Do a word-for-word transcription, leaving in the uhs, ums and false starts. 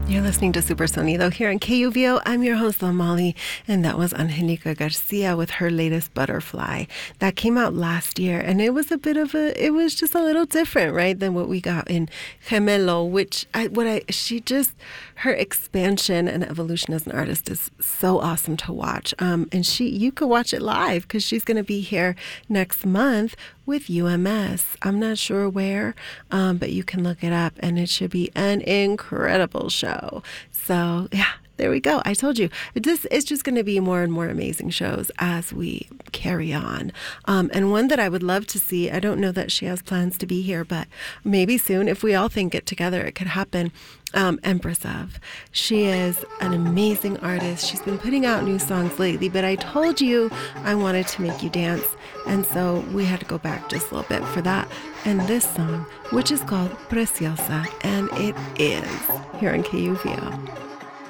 You're listening to Super Sonido here on K U V O. I'm your host, Amali, and that was Angelica Garcia with her latest Butterfly. That came out last year, and it was a bit of a, it was just a little different, right, than what we got in Gemelo, which I, what I, she just, her expansion and evolution as an artist is so awesome to watch. Um, and she, you could watch it live because she's going to be here next month with U M S. I'm not sure where, um, but you can look it up, and it should be an incredible show. So, yeah, there we go. I told you. This is just going to be more and more amazing shows as we carry on. Um, and one that I would love to see, I don't know that she has plans to be here, but maybe soon, if we all think it together, it could happen. Um, Empress of. She is an amazing artist. She's been putting out new songs lately, but I told you I wanted to make you dance. And so we had to go back just a little bit for that. And this song, which is called Preciosa, and it is here on K U V O.